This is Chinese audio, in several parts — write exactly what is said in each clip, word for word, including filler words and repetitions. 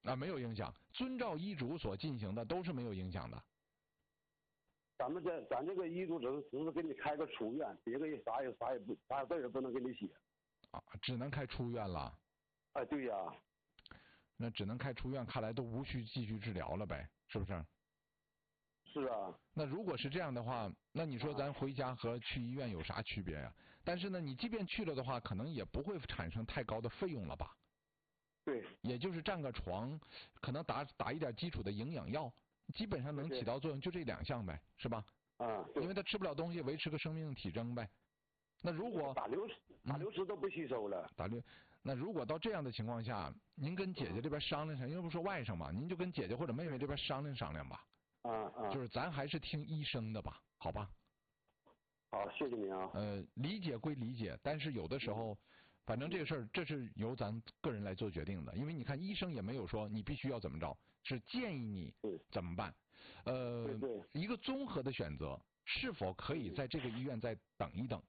啊，没有影响，遵照医嘱所进行的都是没有影响的。 咱们这咱这个医嘱只是只是给你开个出院，别的啥也啥也不啥字也不能给你写。 啊，只能开出院了。 哎，对呀。 那只能开出院，看来都无需继续治疗了呗，是不是？ 是啊。 那如果是这样的话，那你说咱回家和去医院有啥区别呀？但是呢，你即便去了的话，可能也不会产生太高的费用了吧？ 对。 也就是占个床，可能打打一点基础的营养药，基本上能起到作用，就这两项呗，是吧？ 啊。 因为他吃不了东西，维持个生命体征呗。那如果打流打流食都不吸收了， 嗯、打流，那如果到这样的情况下，您跟姐姐这边商量商量，因为不说外甥嘛，您就跟姐姐或者妹妹这边商量商量吧。 啊啊。 就是咱还是听医生的吧，好吧？ 好，谢谢您啊。 呃，理解归理解，但是有的时候，反正这个事儿这是由咱个人来做决定的，因为你看医生也没有说你必须要怎么着，是建议你怎么办。呃， 对对， 一个综合的选择，是否可以在这个医院再等一等？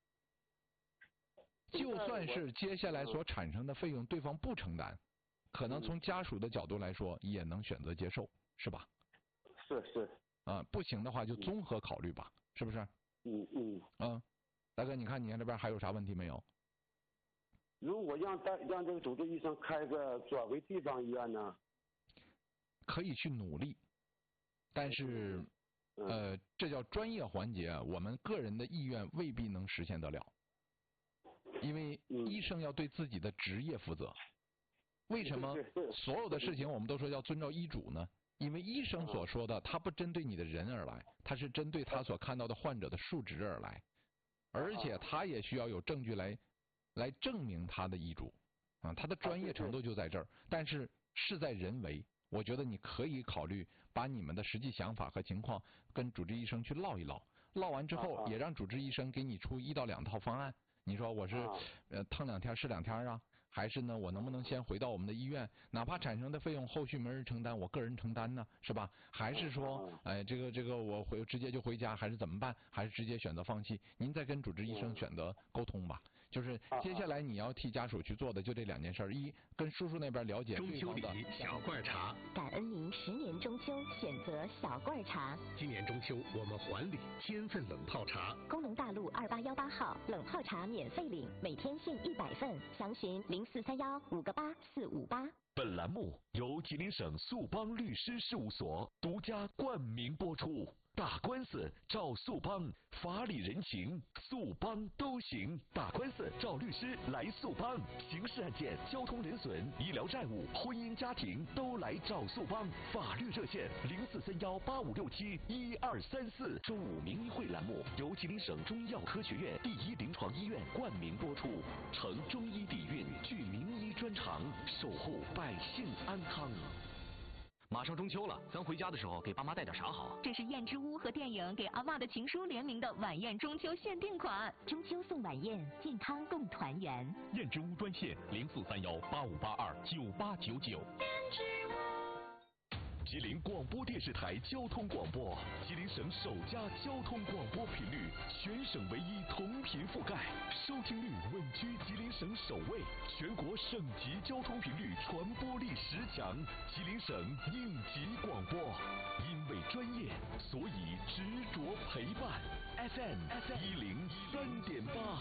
就算是接下来所产生的费用对方不承担，可能从家属的角度来说也能选择接受，是吧？ 是是。 啊，不行的话就综合考虑吧，是不是？ 嗯嗯。 嗯，大哥，你看你看这边还有啥问题没有？ 如果让带让这个主治医生开个转为地方医院呢？ 可以去努力，但是，呃，这叫专业环节，我们个人的意愿未必能实现得了。因为医生要对自己的职业负责。为什么所有的事情我们都说要遵照医嘱呢？因为医生所说的，他不针对你的人而来，他是针对他所看到的患者的数值而来，而且他也需要有证据来来证明他的医嘱啊，他的专业程度就在这儿。但是事在人为，我觉得你可以考虑把你们的实际想法和情况跟主治医生去唠一唠，唠完之后也让主治医生给你出一到两套方案。你说我是呃疼两天是两天啊，还是呢我能不能先回到我们的医院，哪怕产生的费用后续没人承担，我个人承担呢，是吧？还是说哎这个这个我回直接就回家，还是怎么办？还是直接选择放弃？您再跟主治医生选择沟通吧。就是接下来你要替家属去做的就这两件事：一跟叔叔那边了解中秋礼小罐茶， 感恩您十年中秋选择小罐茶。 今年中秋我们还礼千份冷泡茶。 工农大路二八幺八号冷泡茶免费领，每天限一百份，详询零四三幺五个八四五八。 本栏目由吉林省速邦律师事务所独家冠名播出。打官司找速邦，法理人情速邦都行。打官司找律师来速邦，刑事案件、交通人损、医疗债务、婚姻家庭都来找速邦。法律热线零四三幺八五六七一二三四。中午名医会栏目由吉林省中医药科学院第一临床医院冠名播出，承中医底蕴，具名医专长，守护百姓安康。 马上中秋了，咱回家的时候给爸妈带点啥好？ 这是燕之屋和电影《给阿嬷的情书》联名的晚宴中秋限定款， 中秋送晚宴，健康共团圆。 燕之屋专线零四三幺八五八二九八九九。燕之屋。吉林广播电视台交通广播，吉林省首家交通广播频率，全省唯一同频覆盖，收听率稳居吉林省首位，全国省级交通频率传播力十强，吉林省应急广播。因为专业，所以执着陪伴。F M 一零三点八。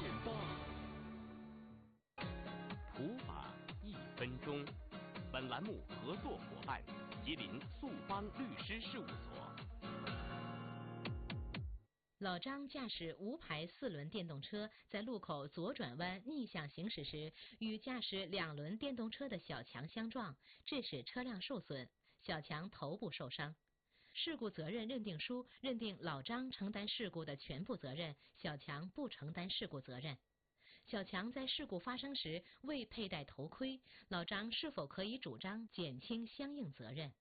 普法一分钟。本栏目合作伙伴。吉林速邦律师事务所。 老张驾驶无牌四轮电动车在路口左转弯逆向行驶时，与驾驶两轮电动车的小强相撞，致使车辆受损，小强头部受伤。事故责任认定书认定老张承担事故的全部责任，小强不承担事故责任。小强在事故发生时未佩戴头盔，老张是否可以主张减轻相应责任？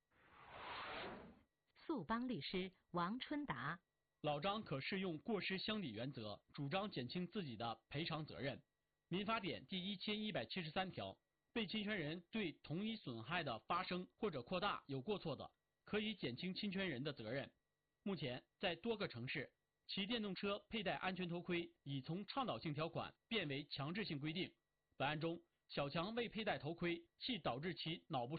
速邦律师王春达： 老张可适用过失相抵原则，主张减轻自己的赔偿责任。民法典第一千一百七十三条，被侵权人对同一损害的发生或者扩大有过错的，可以减轻侵权人的责任。目前，在多个城市，骑电动车佩戴安全头盔已从倡导性条款变为强制性规定。本案中，小强未佩戴头盔，系导致其脑部